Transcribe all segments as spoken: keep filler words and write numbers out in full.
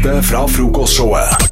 Fra frokostshowet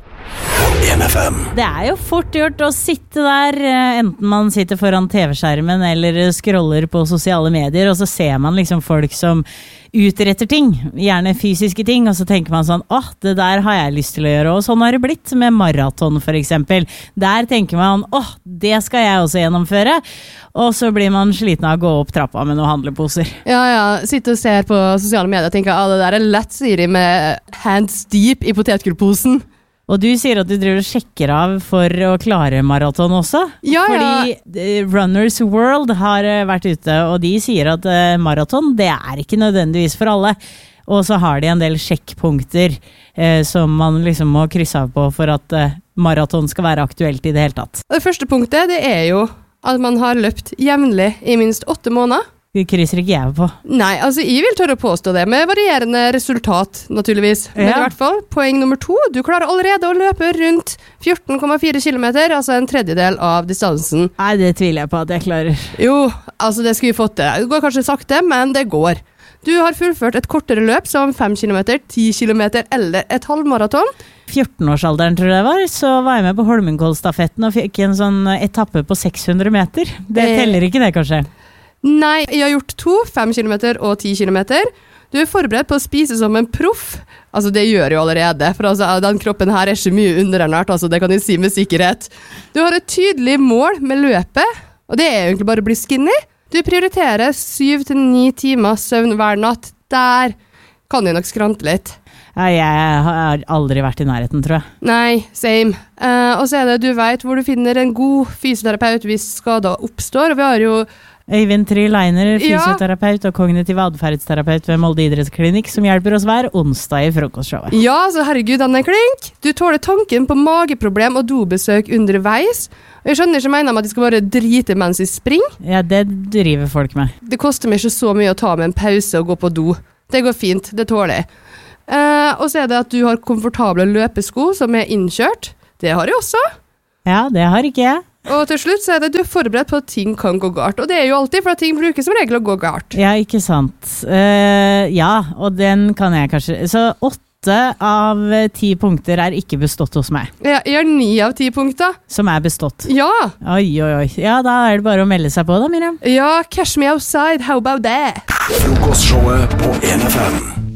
en F M. Det er jo fort gjort å sitte der, enten man sitter foran T V-skjermen eller scroller på sosiale medier, og så ser man liksom folk som utretter ting, gjerne fysiske ting, og så tenker man sånn, åh, det der har jeg lyst til å gjøre, og sånn har det blitt med maraton for eksempel. Der tenker man, åh, det skal jeg også gjennomføre, og så blir man sliten av å gå opp trappa med noen handleposer. Ja, ja, sitter og ser på sosiale medier og tenker, ah, det der er lett, sier de med hands deep i potetgullposen. Og du sier at du driver og sjekker av for å klare maraton også? Ja, ja. Fordi Runners World har vært ute, og de sier at maraton, det er ikke nødvendigvis for alle. Og så har de en del sjekkpunkter eh, som man liksom må krysse av på for at eh, maraton skal være aktuelt i det hele tatt. Det første punktet, det er jo at man har løpt jevnlig i minst åtte måneder. Det krysser ikke jeg på. Nei, altså jeg vil tørre å påstå det, med varierende resultat, naturligvis. Men Ja. i hvert fall, poeng nummer to, du klarer allerede å løpe rundt fjorten komma fire kilometer, altså en tredjedel av distansen. Nei, det tviler jeg på at jeg klarer. Jo, altså det skulle vi fått til. Det går kanskje sakte, men det går. Du har fullført et kortere løp som fem kilometer, ti kilometer eller et halvmaraton. fjorten-årsalderen tror jeg det var, så var jeg med på Holmenkollstafetten og fikk en sånn etappe på seks hundre meter. Det Eh. teller ikke det, kanskje? Nei, jeg har gjort to, fem kilometer og ti kilometer. Du er forberedt på å spise som en proff. Altså, det gjør jeg jo allerede, for altså, den kroppen her er ikke mye underernært, altså, det kan jeg si med sikkerhet. Du har et tydelig mål med løpet, og det er egentlig bare å bli skinny. Du prioriterer syv til ni timer søvn hver natt. Der kan jeg nok skrante litt. Ja, jeg har aldri vært i nærheten, tror jeg. Nei, same. Eh, og så er det, du vet hvor du finner en god fysioterapeut hvis skader oppstår, og vi har jo Øyvind Tryleiner, Ja. fysioterapeut og kognitiv adferdsterapeut ved Molde idrettsklinikk, som hjelper oss hver onsdag i frokostshowet. Ja, så herregud, han er klink. Du tåler tanken på mageproblem og dobesøk underveis. Og jeg skjønner ikke mener om at de skal bare drite mens de springer. Ja, det driver folk med. Det koster meg ikke så mye å ta med en pause og gå på do. Det går fint, det tåler jeg. Eh, og så er det at du har komfortable løpesko som er innkjørt. Det har jeg også. Ja, det har ikke jeg. Og til slutt så er det du er forberedt på at ting kan gå galt. Og det er jo alltid, for at ting bruker som regel å gå galt. Ja, ikke sant. Eh, ja, og den kan jeg kanskje... Så åtte av ti punkter er ikke bestått hos meg. Ja, jeg har ni av ti punkter. Som er bestått. Ja, Oi, oi, oi. Ja, da er det bare å melde seg på da, Miriam. ja, cash me outside, how about that? Frokostshowet på en F M.